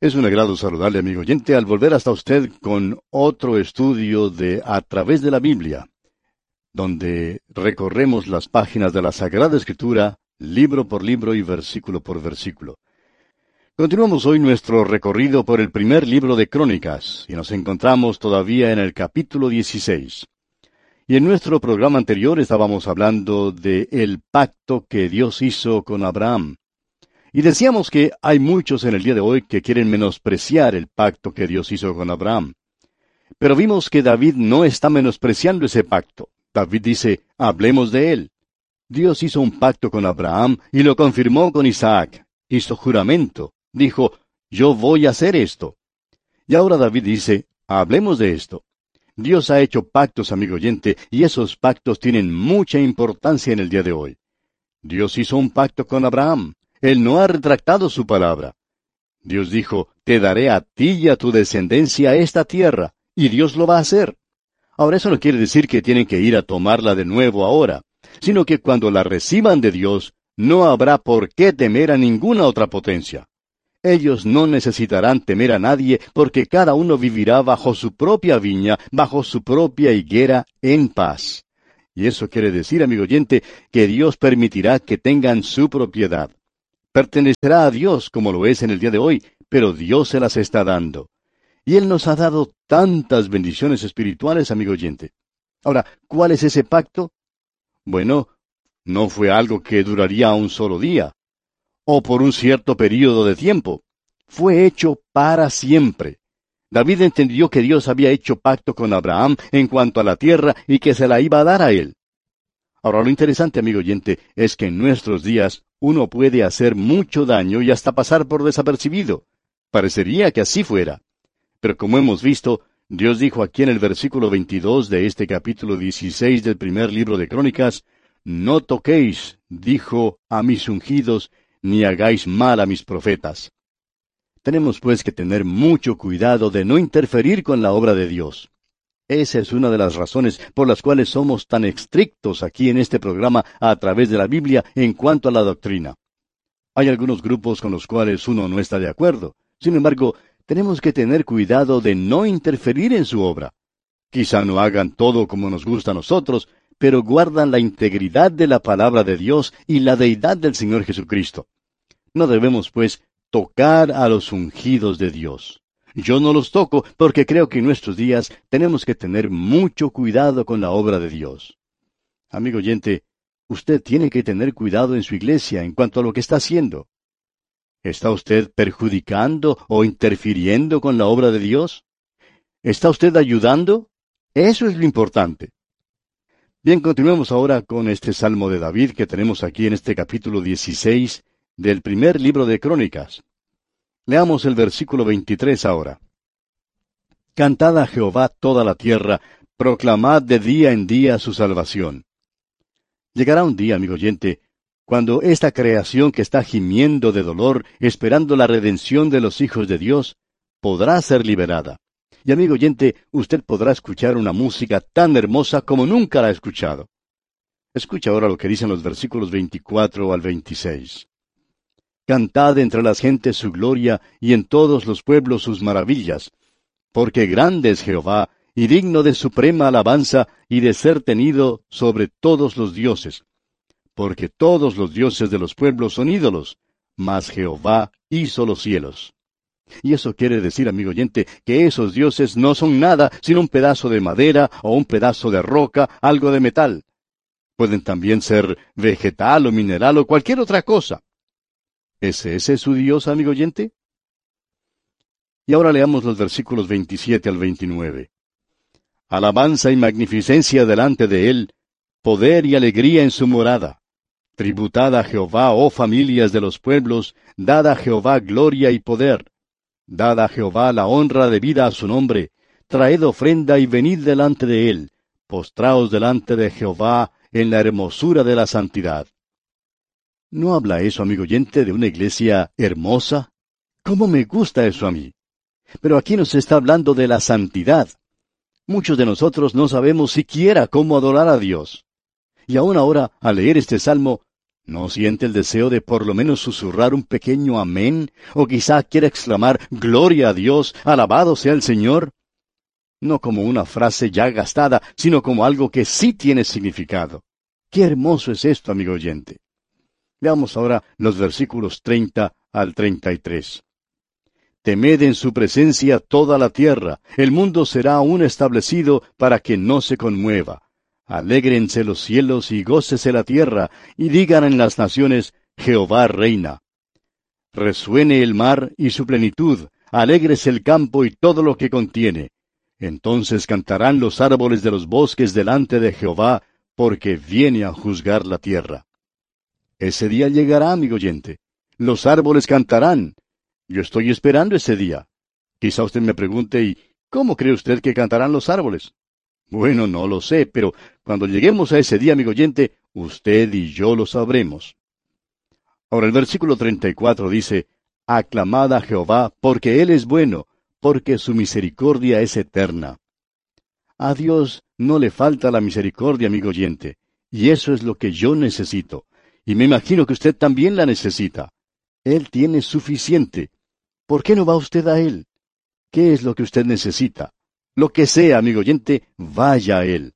Es un agrado saludarle, amigo oyente, al volver hasta usted con otro estudio de A través de la Biblia, donde recorremos las páginas de la Sagrada Escritura, libro por libro y versículo por versículo. Continuamos hoy nuestro recorrido por el primer libro de Crónicas, y nos encontramos todavía en el capítulo 16. Y en nuestro programa anterior estábamos hablando de el pacto que Dios hizo con Abraham. Y decíamos que hay muchos en el día de hoy que quieren menospreciar el pacto que Dios hizo con Abraham. Pero vimos que David no está menospreciando ese pacto. David dice, hablemos de él. Dios hizo un pacto con Abraham y lo confirmó con Isaac. Hizo juramento. Dijo, yo voy a hacer esto. Y ahora David dice, hablemos de esto. Dios ha hecho pactos, amigo oyente, y esos pactos tienen mucha importancia en el día de hoy. Dios hizo un pacto con Abraham. Él no ha retractado su palabra. Dios dijo, te daré a ti y a tu descendencia esta tierra, y Dios lo va a hacer. Ahora eso no quiere decir que tienen que ir a tomarla de nuevo ahora, sino que cuando la reciban de Dios, no habrá por qué temer a ninguna otra potencia. Ellos no necesitarán temer a nadie, porque cada uno vivirá bajo su propia viña, bajo su propia higuera, en paz. Y eso quiere decir, amigo oyente, que Dios permitirá que tengan su propiedad. Pertenecerá a Dios como lo es en el día de hoy, pero Dios se las está dando. Y Él nos ha dado tantas bendiciones espirituales, amigo oyente. Ahora, ¿cuál es ese pacto? Bueno, no fue algo que duraría un solo día, o por un cierto período de tiempo. Fue hecho para siempre. David entendió que Dios había hecho pacto con Abraham en cuanto a la tierra y que se la iba a dar a él. Ahora, lo interesante, amigo oyente, es que en nuestros días uno puede hacer mucho daño y hasta pasar por desapercibido. Parecería que así fuera. Pero como hemos visto, Dios dijo aquí en el versículo 22 de este capítulo 16 del primer libro de Crónicas, no toquéis, dijo, a mis ungidos, ni hagáis mal a mis profetas. Tenemos pues que tener mucho cuidado de no interferir con la obra de Dios. Esa es una de las razones por las cuales somos tan estrictos aquí en este programa a través de la Biblia en cuanto a la doctrina. Hay algunos grupos con los cuales uno no está de acuerdo. Sin embargo, tenemos que tener cuidado de no interferir en su obra. Quizá no hagan todo como nos gusta a nosotros, pero guardan la integridad de la palabra de Dios y la deidad del Señor Jesucristo. No debemos, pues, tocar a los ungidos de Dios. Yo no los toco porque creo que en nuestros días tenemos que tener mucho cuidado con la obra de Dios. Amigo oyente, usted tiene que tener cuidado en su iglesia en cuanto a lo que está haciendo. ¿Está usted perjudicando o interfiriendo con la obra de Dios? ¿Está usted ayudando? Eso es lo importante. Bien, continuemos ahora con este Salmo de David que tenemos aquí en este capítulo 16 del primer libro de Crónicas. Leamos el versículo 23 ahora. Cantad a Jehová toda la tierra, proclamad de día en día su salvación. Llegará un día, amigo oyente, cuando esta creación que está gimiendo de dolor, esperando la redención de los hijos de Dios, podrá ser liberada. Y amigo oyente, usted podrá escuchar una música tan hermosa como nunca la ha escuchado. Escucha ahora lo que dicen los versículos 24 al 26. Cantad entre las gentes su gloria, y en todos los pueblos sus maravillas. Porque grande es Jehová, y digno de suprema alabanza, y de ser tenido sobre todos los dioses. Porque todos los dioses de los pueblos son ídolos, mas Jehová hizo los cielos. Y eso quiere decir, amigo oyente, que esos dioses no son nada sino un pedazo de madera o un pedazo de roca, algo de metal. Pueden también ser vegetal o mineral o cualquier otra cosa. ¿Es ese su Dios, amigo oyente? Y ahora leamos los versículos 27 al 29. Alabanza y magnificencia delante de él, poder y alegría en su morada. Tributad a Jehová, oh familias de los pueblos, dad a Jehová gloria y poder. Dad a Jehová la honra debida a su nombre. Traed ofrenda y venid delante de él. Postraos delante de Jehová en la hermosura de la santidad. ¿No habla eso, amigo oyente, de una iglesia hermosa? ¿Cómo me gusta eso a mí? Pero aquí nos está hablando de la santidad. Muchos de nosotros no sabemos siquiera cómo adorar a Dios. Y aún ahora, al leer este salmo, ¿No siente el deseo de por lo menos susurrar un pequeño amén? ¿O quizá quiera exclamar Gloria a Dios, alabado sea el Señor? No como una frase ya gastada, sino como algo que sí tiene significado. Qué hermoso es esto, amigo oyente. Veamos ahora los versículos 30 al 33. Temed en su presencia toda la tierra, el mundo será aún establecido para que no se conmueva. Alégrense los cielos y gócese la tierra, y digan en las naciones, Jehová reina. Resuene el mar y su plenitud, alégrese el campo y todo lo que contiene. Entonces cantarán los árboles de los bosques delante de Jehová, porque viene a juzgar la tierra. Ese día llegará, amigo oyente. Los árboles cantarán. Yo estoy esperando ese día. Quizá usted me pregunte, ¿y cómo cree usted que cantarán los árboles? Bueno, no lo sé, pero cuando lleguemos a ese día, amigo oyente, usted y yo lo sabremos. Ahora el versículo 34 dice, Aclamad a Jehová, porque Él es bueno, porque su misericordia es eterna. A Dios no le falta la misericordia, amigo oyente, y eso es lo que yo necesito, y me imagino que usted también la necesita. Él tiene suficiente. ¿Por qué no va usted a Él? ¿Qué es lo que usted necesita? Lo que sea, amigo oyente, vaya a Él.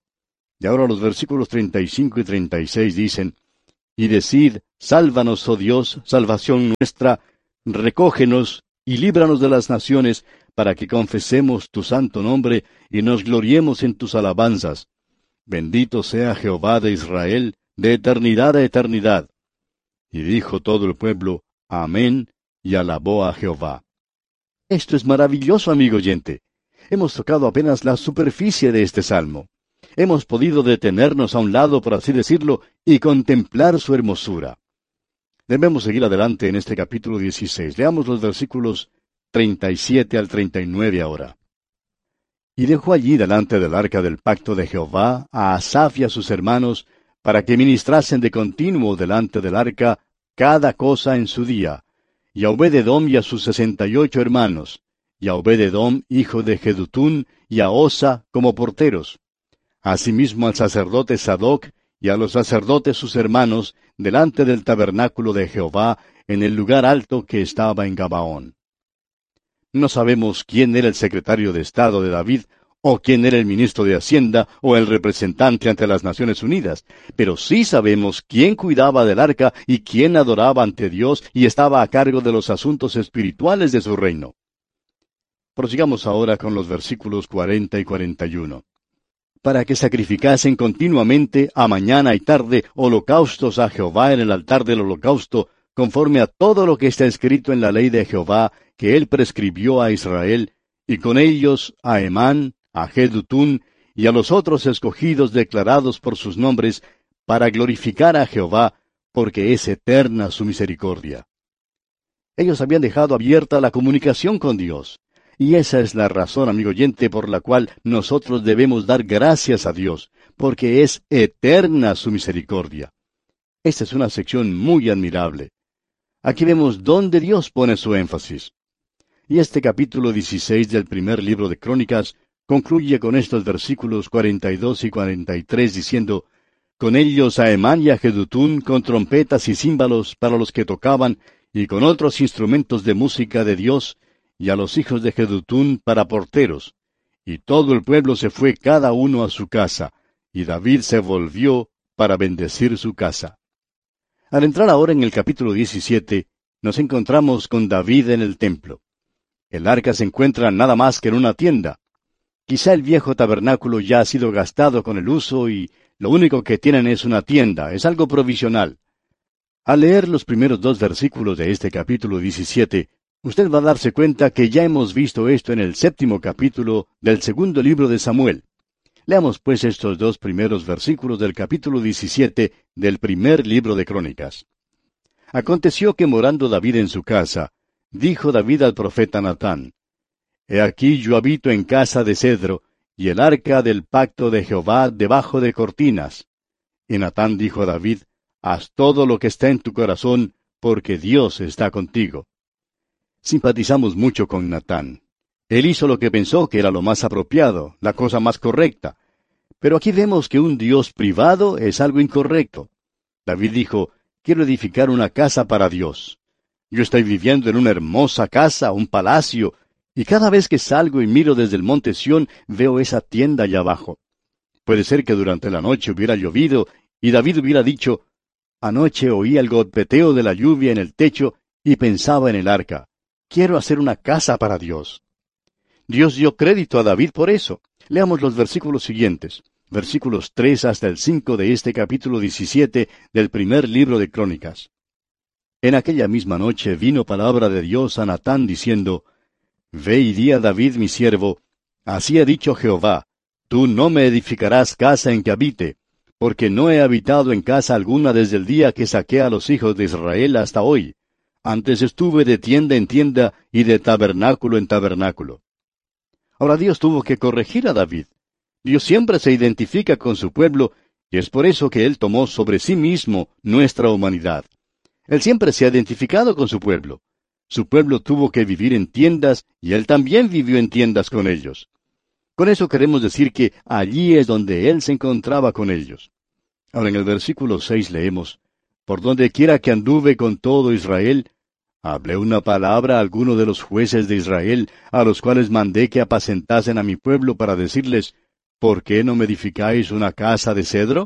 Y ahora los versículos 35 y 36 dicen, Y decid, sálvanos, oh Dios, salvación nuestra, recógenos y líbranos de las naciones, para que confesemos tu santo nombre y nos gloriemos en tus alabanzas. Bendito sea Jehová de Israel, de eternidad a eternidad. Y dijo todo el pueblo, Amén, y alabó a Jehová. Esto es maravilloso, amigo oyente. Hemos tocado apenas la superficie de este salmo. Hemos podido detenernos a un lado, por así decirlo, y contemplar su hermosura. Debemos seguir adelante en este capítulo 16. Leamos los versículos 37 al 39 ahora. Y dejó allí delante del arca del pacto de Jehová a Asaf y a sus hermanos, para que ministrasen de continuo delante del arca cada cosa en su día, y a Obed-edom y a sus 68 hermanos, y a Obed-edom hijo de Jedutún, y a Osa como porteros. Asimismo al sacerdote Sadoc, y a los sacerdotes sus hermanos, delante del tabernáculo de Jehová, en el lugar alto que estaba en Gabaón. No sabemos quién era el secretario de Estado de David, o quién era el ministro de Hacienda, o el representante ante las Naciones Unidas, pero sí sabemos quién cuidaba del arca y quién adoraba ante Dios y estaba a cargo de los asuntos espirituales de su reino. Prosigamos ahora con los versículos 40 y 41. Para que sacrificasen continuamente a mañana y tarde holocaustos a Jehová en el altar del holocausto, conforme a todo lo que está escrito en la ley de Jehová, que él prescribió a Israel, y con ellos a Emán, a Jedutún, y a los otros escogidos declarados por sus nombres, para glorificar a Jehová, porque es eterna su misericordia. Ellos habían dejado abierta la comunicación con Dios. Y esa es la razón, amigo oyente, por la cual nosotros debemos dar gracias a Dios, porque es eterna su misericordia. Esta es una sección muy admirable. Aquí vemos dónde Dios pone su énfasis. Y este capítulo 16 del primer libro de Crónicas concluye con estos versículos 42 y 43 diciendo, Con ellos a Emán y a Jedutún con trompetas y címbalos para los que tocaban, y con otros instrumentos de música de Dios, y a los hijos de Jedutún para porteros. Y todo el pueblo se fue cada uno a su casa, y David se volvió para bendecir su casa. Al entrar ahora en el capítulo 17, nos encontramos con David en el templo. El arca se encuentra nada más que en una tienda. Quizá el viejo tabernáculo ya ha sido gastado con el uso y lo único que tienen es una tienda, es algo provisional. Al leer los primeros 2 versículos de este capítulo 17, usted va a darse cuenta que ya hemos visto esto en el 7º capítulo del 2º libro de Samuel. Leamos pues estos 2 primeros versículos del capítulo 17 del primer libro de Crónicas. Aconteció que morando David en su casa, dijo David al profeta Natán, He aquí yo habito en casa de cedro, y el arca del pacto de Jehová debajo de cortinas. Y Natán dijo a David, Haz todo lo que está en tu corazón, porque Dios está contigo. Simpatizamos mucho con Natán. Él hizo lo que pensó que era lo más apropiado, la cosa más correcta. Pero aquí vemos que un Dios privado es algo incorrecto. David dijo, quiero edificar una casa para Dios. Yo estoy viviendo en una hermosa casa, un palacio, y cada vez que salgo y miro desde el monte Sión, veo esa tienda allá abajo. Puede ser que durante la noche hubiera llovido, y David hubiera dicho, anoche oí el golpeteo de la lluvia en el techo y pensaba en el arca. Quiero hacer una casa para Dios. Dios dio crédito a David por eso. Leamos los versículos siguientes, versículos 3 hasta el 5 de este capítulo 17 del primer libro de Crónicas. En aquella misma noche vino palabra de Dios a Natán diciendo, Ve y di a David mi siervo, así ha dicho Jehová, tú no me edificarás casa en que habite, porque no he habitado en casa alguna desde el día que saqué a los hijos de Israel hasta hoy. Antes estuve de tienda en tienda y de tabernáculo en tabernáculo. Ahora Dios tuvo que corregir a David. Dios siempre se identifica con su pueblo, y es por eso que Él tomó sobre sí mismo nuestra humanidad. Él siempre se ha identificado con su pueblo. Su pueblo tuvo que vivir en tiendas, y Él también vivió en tiendas con ellos. Con eso queremos decir que allí es donde Él se encontraba con ellos. Ahora en el versículo 6 leemos, Por donde quiera que anduve con todo Israel, hablé una palabra a alguno de los jueces de Israel, a los cuales mandé que apacentasen a mi pueblo para decirles, ¿por qué no me edificáis una casa de cedro?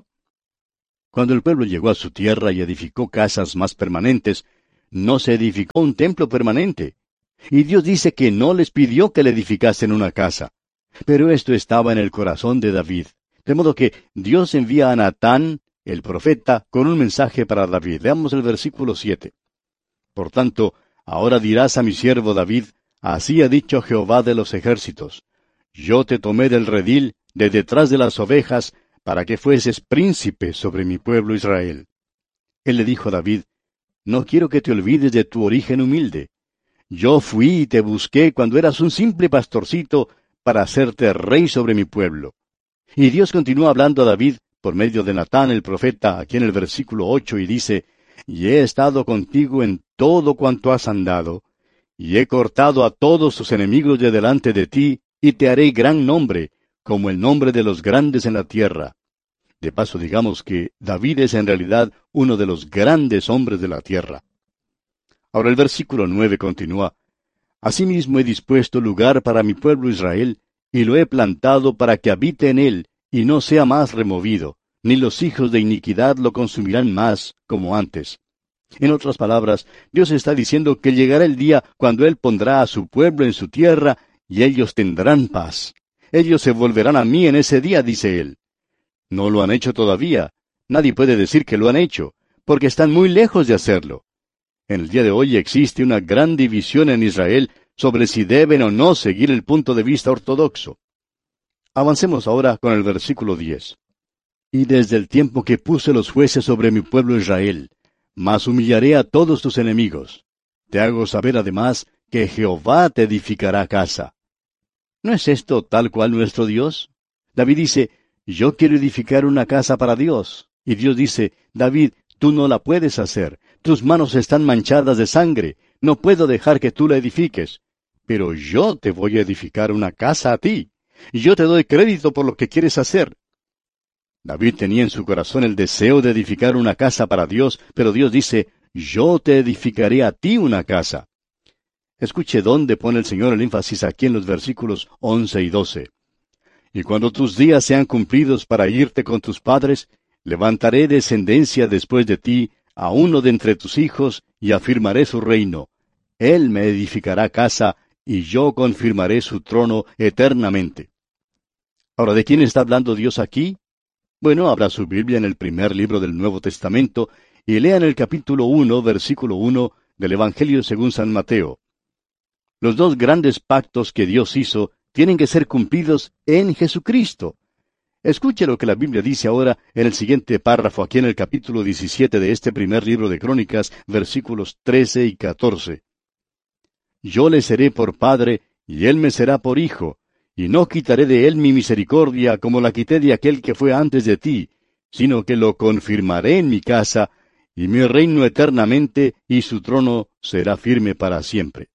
Cuando el pueblo llegó a su tierra y edificó casas más permanentes, no se edificó un templo permanente. Y Dios dice que no les pidió que le edificasen una casa. Pero esto estaba en el corazón de David. De modo que Dios envía a Natán, el profeta, con un mensaje para David. Leamos el versículo 7. Por tanto, ahora dirás a mi siervo David, así ha dicho Jehová de los ejércitos, yo te tomé del redil, de detrás de las ovejas, para que fueses príncipe sobre mi pueblo Israel. Él le dijo a David, no quiero que te olvides de tu origen humilde. Yo fui y te busqué cuando eras un simple pastorcito para hacerte rey sobre mi pueblo. Y Dios continúa hablando a David por medio de Natán el profeta, aquí en el versículo 8, y dice, y he estado contigo en todo cuanto has andado, y he cortado a todos tus enemigos de delante de ti, y te haré gran nombre, como el nombre de los grandes en la tierra. De paso digamos que David es en realidad uno de los grandes hombres de la tierra. Ahora el versículo 9 continúa, Asimismo he dispuesto lugar para mi pueblo Israel, y lo he plantado para que habite en él, y no sea más removido, ni los hijos de iniquidad lo consumirán más, como antes. En otras palabras, Dios está diciendo que llegará el día cuando Él pondrá a su pueblo en su tierra, y ellos tendrán paz. Ellos se volverán a mí en ese día, dice Él. No lo han hecho todavía. Nadie puede decir que lo han hecho, porque están muy lejos de hacerlo. En el día de hoy existe una gran división en Israel sobre si deben o no seguir el punto de vista ortodoxo. Avancemos ahora con el versículo 10. Y desde el tiempo que puse los jueces sobre mi pueblo Israel, mas humillaré a todos tus enemigos. Te hago saber además que Jehová te edificará casa. ¿No es esto tal cual nuestro Dios? David dice, yo quiero edificar una casa para Dios. Y Dios dice, David, tú no la puedes hacer. Tus manos están manchadas de sangre. No puedo dejar que tú la edifiques. Pero yo te voy a edificar una casa a ti. Y yo te doy crédito por lo que quieres hacer. David tenía en su corazón el deseo de edificar una casa para Dios, pero Dios dice, yo te edificaré a ti una casa. Escuche dónde pone el Señor el énfasis aquí en los versículos 11 y 12. Y cuando tus días sean cumplidos para irte con tus padres, levantaré descendencia después de ti, a uno de entre tus hijos, y afirmaré su reino. Él me edificará casa, y yo confirmaré su trono eternamente. Ahora, ¿de quién está hablando Dios aquí? Bueno, abra su Biblia en el primer libro del Nuevo Testamento, y lea en el capítulo 1, versículo 1, del Evangelio según San Mateo. Los dos grandes pactos que Dios hizo tienen que ser cumplidos en Jesucristo. Escuche lo que la Biblia dice ahora en el siguiente párrafo, aquí en el capítulo 17 de este primer libro de Crónicas, versículos 13 y 14. Yo le seré por padre, y él me será por hijo, y no quitaré de él mi misericordia como la quité de aquel que fue antes de ti, sino que lo confirmaré en mi casa, y mi reino eternamente, y su trono será firme para siempre.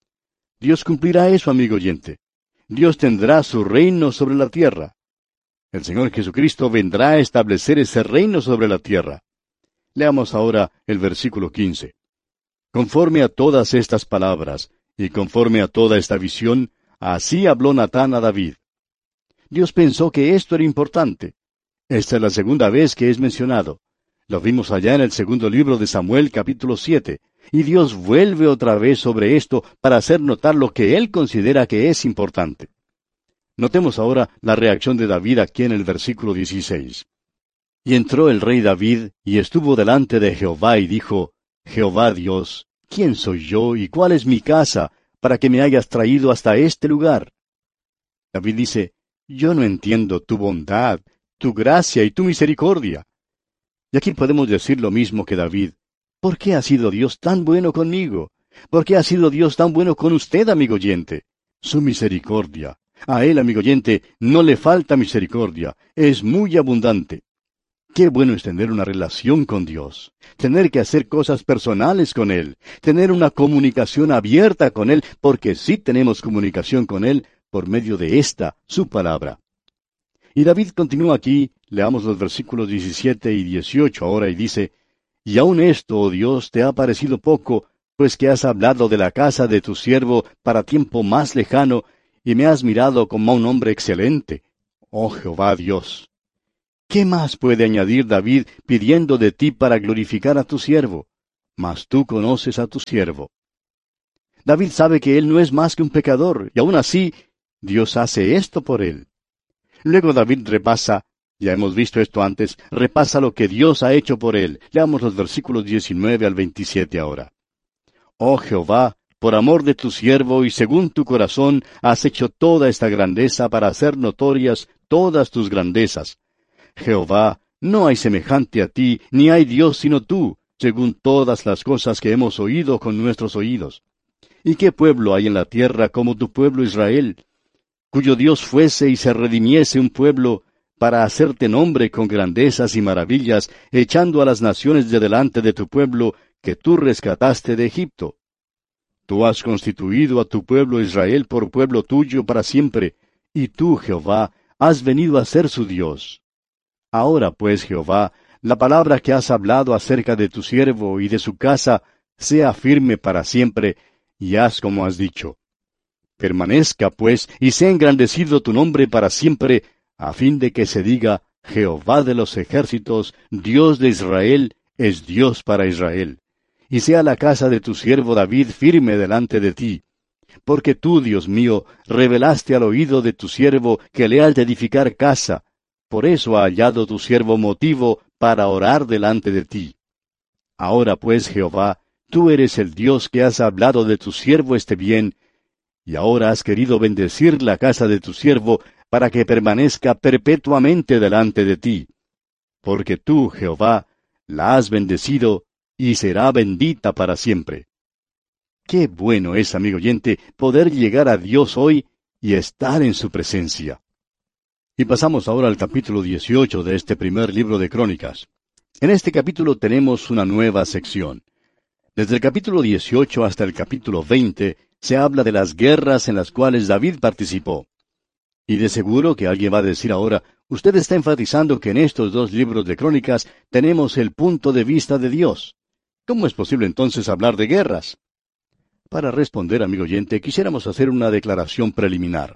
Dios cumplirá eso, amigo oyente. Dios tendrá su reino sobre la tierra. El Señor Jesucristo vendrá a establecer ese reino sobre la tierra. Leamos ahora el versículo 15. Conforme a todas estas palabras, y conforme a toda esta visión, así habló Natán a David. Dios pensó que esto era importante. Esta es la segunda vez que es mencionado. Lo vimos allá en el segundo libro de Samuel, capítulo 7, y Dios vuelve otra vez sobre esto para hacer notar lo que Él considera que es importante. Notemos ahora la reacción de David aquí en el versículo 16. Y entró el rey David, y estuvo delante de Jehová, y dijo, Jehová Dios, ¿quién soy yo, y cuál es mi casa, para que me hayas traído hasta este lugar? David dice, yo no entiendo tu bondad, tu gracia y tu misericordia. Y aquí podemos decir lo mismo que David. ¿Por qué ha sido Dios tan bueno conmigo? ¿Por qué ha sido Dios tan bueno con usted, amigo oyente? Su misericordia. A Él, amigo oyente, no le falta misericordia. Es muy abundante. Qué bueno es tener una relación con Dios, tener que hacer cosas personales con Él, tener una comunicación abierta con Él, porque sí tenemos comunicación con Él por medio de esta, su palabra. Y David continúa aquí, leamos los versículos 17 y 18 ahora, y dice, Y aun esto, oh Dios, te ha parecido poco, pues que has hablado de la casa de tu siervo para tiempo más lejano, y me has mirado como a un hombre excelente. Oh Jehová Dios. ¿Qué más puede añadir David pidiendo de ti para glorificar a tu siervo? Mas tú conoces a tu siervo. David sabe que él no es más que un pecador, y aun así, Dios hace esto por él. Luego David repasa, ya hemos visto esto antes, repasa lo que Dios ha hecho por él. Leamos los versículos 19 al 27 ahora. Oh Jehová, por amor de tu siervo y según tu corazón, has hecho toda esta grandeza para hacer notorias todas tus grandezas. Jehová, no hay semejante a ti, ni hay Dios sino tú, según todas las cosas que hemos oído con nuestros oídos. ¿Y qué pueblo hay en la tierra como tu pueblo Israel, cuyo Dios fuese y se redimiese un pueblo, para hacerte nombre con grandezas y maravillas, echando a las naciones de delante de tu pueblo, que tú rescataste de Egipto? Tú has constituido a tu pueblo Israel por pueblo tuyo para siempre, y tú, Jehová, has venido a ser su Dios. Ahora pues, Jehová, la palabra que has hablado acerca de tu siervo y de su casa, sea firme para siempre, y haz como has dicho. Permanezca, pues, y sea engrandecido tu nombre para siempre, a fin de que se diga, Jehová de los ejércitos, Dios de Israel, es Dios para Israel. Y sea la casa de tu siervo David firme delante de ti. Porque tú, Dios mío, revelaste al oído de tu siervo que le has de edificar casa. Por eso ha hallado tu siervo motivo para orar delante de ti. Ahora pues, Jehová, tú eres el Dios que has hablado de tu siervo este bien, y ahora has querido bendecir la casa de tu siervo para que permanezca perpetuamente delante de ti. Porque tú, Jehová, la has bendecido y será bendita para siempre. Qué bueno es, amigo oyente, poder llegar a Dios hoy y estar en su presencia. Y pasamos ahora al capítulo 18 de este primer libro de Crónicas. En este capítulo tenemos una nueva sección. Desde el capítulo 18 hasta el capítulo 20 se habla de las guerras en las cuales David participó. Y de seguro que alguien va a decir ahora, usted está enfatizando que en estos dos libros de Crónicas tenemos el punto de vista de Dios. ¿Cómo es posible entonces hablar de guerras? Para responder, amigo oyente, quisiéramos hacer una declaración preliminar.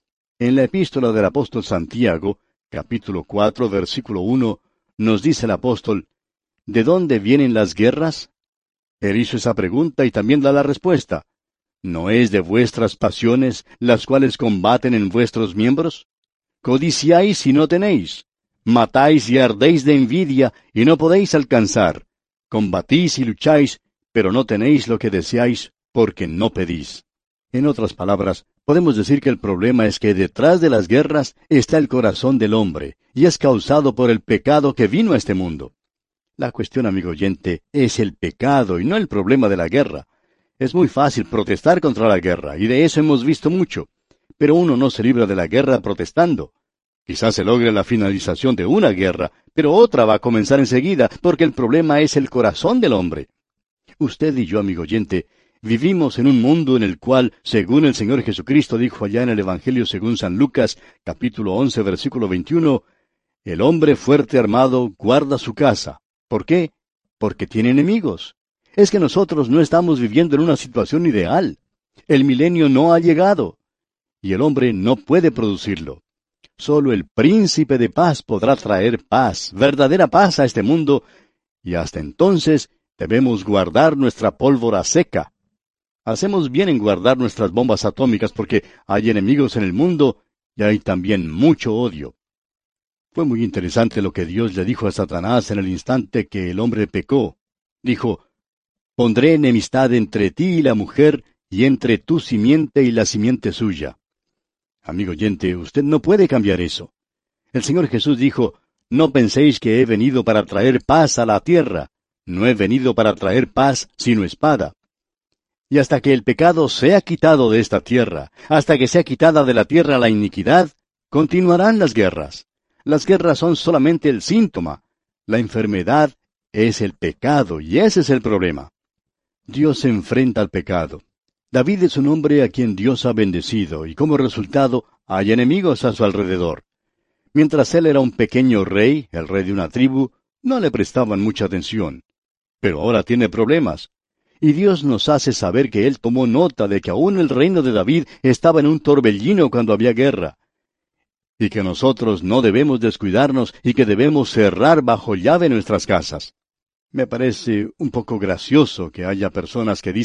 En la epístola del apóstol Santiago, capítulo 4, versículo 1, nos dice el apóstol, ¿de dónde vienen las guerras? Él hizo esa pregunta y también da la respuesta. ¿No es de vuestras pasiones las cuales combaten en vuestros miembros? Codiciáis y no tenéis. Matáis y ardéis de envidia y no podéis alcanzar. Combatís y lucháis, pero no tenéis lo que deseáis, porque no pedís. En otras palabras, podemos decir que el problema es que detrás de las guerras está el corazón del hombre, y es causado por el pecado que vino a este mundo. La cuestión, amigo oyente, es el pecado y no el problema de la guerra. Es muy fácil protestar contra la guerra, y de eso hemos visto mucho. Pero uno no se libra de la guerra protestando. Quizás se logre la finalización de una guerra, pero otra va a comenzar enseguida, porque el problema es el corazón del hombre. Usted y yo, amigo oyente, vivimos en un mundo en el cual, según el Señor Jesucristo dijo allá en el Evangelio según San Lucas, capítulo 11, versículo 21, El hombre fuerte armado guarda su casa. ¿Por qué? Porque tiene enemigos. Es que nosotros no estamos viviendo en una situación ideal. El milenio no ha llegado, y el hombre no puede producirlo. Solo el príncipe de paz podrá traer paz, verdadera paz a este mundo, y hasta entonces debemos guardar nuestra pólvora seca. Hacemos bien en guardar nuestras bombas atómicas porque hay enemigos en el mundo y hay también mucho odio. Fue muy interesante lo que Dios le dijo a Satanás en el instante que el hombre pecó. Dijo, pondré enemistad entre ti y la mujer, y entre tu simiente y la simiente suya. Amigo oyente, usted no puede cambiar eso. El Señor Jesús dijo, no penséis que he venido para traer paz a la tierra. No he venido para traer paz, sino espada. Y hasta que el pecado sea quitado de esta tierra, hasta que sea quitada de la tierra la iniquidad, continuarán las guerras. Las guerras son solamente el síntoma. La enfermedad es el pecado, y ese es el problema. Dios se enfrenta al pecado. David es un hombre a quien Dios ha bendecido, y como resultado hay enemigos a su alrededor. Mientras él era un pequeño rey, el rey de una tribu, no le prestaban mucha atención. Pero ahora tiene problemas. Y Dios nos hace saber que Él tomó nota de que aún el reino de David estaba en un torbellino cuando había guerra. Y que nosotros no debemos descuidarnos y que debemos cerrar bajo llave nuestras casas. Me parece un poco gracioso que haya personas que dicen